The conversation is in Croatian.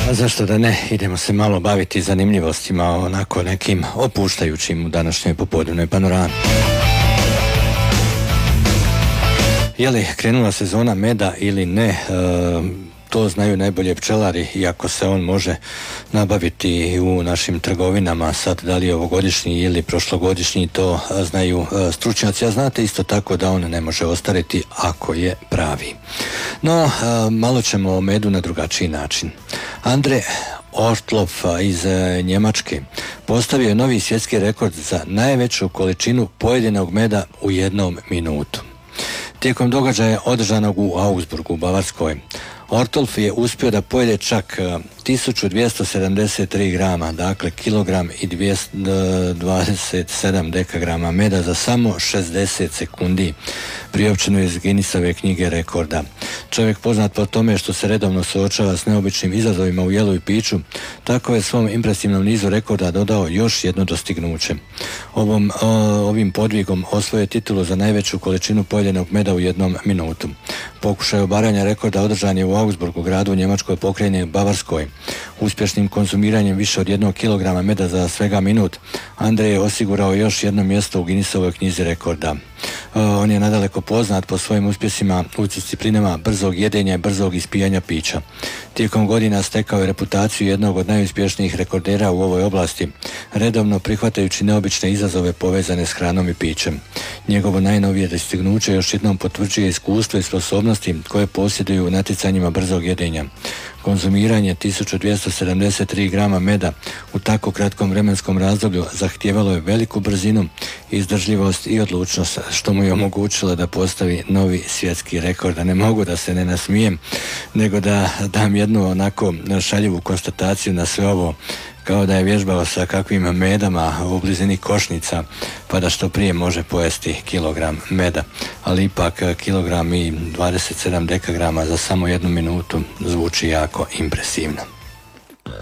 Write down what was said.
A zašto da ne, idemo se malo baviti zanimljivostima, onako nekim opuštajućim u današnjoj popodnevnoj panorami. Je li krenula sezona meda ili ne, to znaju najbolje pčelari, iako se on može nabaviti u našim trgovinama. Sad, da li je ovogodišnji ili prošlogodišnji, to znaju stručnjaci, a znate isto tako da on ne može ostariti ako je pravi. No, malo ćemo o medu na drugačiji način. Andre Ortloff iz Njemačke postavio je novi svjetski rekord za najveću količinu pojedinog meda u 1 minutu. Tijekom događaja održanog u Augsburgu u Bavarskoj, Ortloff je uspio da pojede čak 1273 grama, dakle kilogram i 227 dekagrama meda za samo 60 sekundi, priopćeno iz Guinnessove knjige rekorda. Čovjek poznat po tome što se redovno suočava s neobičnim izazovima u jelu i piću, tako je svom impresivnom nizu rekorda dodao još jedno dostignuće. Ovim podvigom osvojio je titulu za najveću količinu pojedenog meda u 1 minutu. Pokušaj obaranja rekorda održan je u Augsburgu, gradu u Njemačkoj pokrajini Bavarskoj. Uspješnim konzumiranjem više od 1 kilograma meda za svega minut, Andrej je osigurao još jedno mjesto u Guinnessovoj knjizi rekorda. On je nadaleko poznat po svojim uspjesima u disciplinama brzog jedenja i brzog ispijanja pića. Tijekom godina stekao je reputaciju jednog od najuspješnijih rekordera u ovoj oblasti, redovno prihvatajući neobične izazove povezane s hranom i pićem. Njegovo najnovije dostignuće još jednom potvrđuje iskustvo i sposobnosti koje posjeduju u natjecanjima brzog jedenja. Konzumiranje 1273 grama meda u tako kratkom vremenskom razdoblju zahtijevalo je veliku brzinu, izdržljivost i odlučnost, što mu je omogućilo da postavi novi svjetski rekord. A ne mogu da se ne nasmijem, nego da dam jednu onako šaljivu konstataciju na sve ovo, kao da je vježbao sa kakvim medama u blizini košnica, pa da što prije može pojesti kilogram meda. Ali ipak kilogram i 27 dekagrama za samo 1 minutu zvuči jako impresivno.